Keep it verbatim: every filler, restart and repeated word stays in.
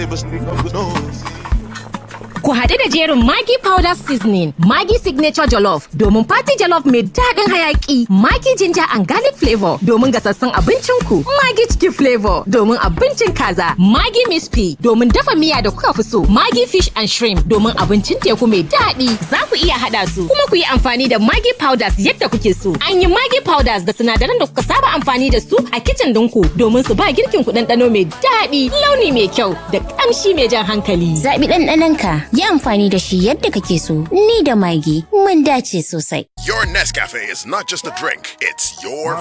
Ku haɗu da jerin Maggi Powder Seasoning, Maggi Signature Jollof domin Party Jollof mai daɗin hayaƙi, Maggi Ginger and Garlic Flavor domin gasassun abincinku, Maggi Chicken Flavor domin abincin kaza, Maggi Miss P domin dafa miya da kuka fi so, Maggi Fish and Shrimp domin abincin teku mai daɗi. Za ku iya haɗa su kuma ku yi amfani da Maggi Powders yadda kuke so. An yi Maggi Powders da sinadaran da kuka saba amfani da su a kicin ɗinku domin su ba girkin ku ɗanɗano mai daɗi, launi mai kyau da ƙamshi mai jan hankali. Zaɓi ɗanɗanonka. Yi amfani da shi yadda kake so. Ni da Maggi mun dace sosai. Your Nescafe is not just a drink, it's your